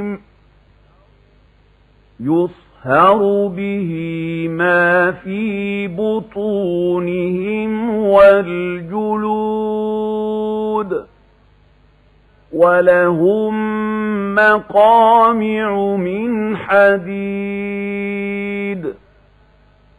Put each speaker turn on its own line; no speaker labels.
يصهر به ما في بطونهم والجلود ولهم مقامع من حديد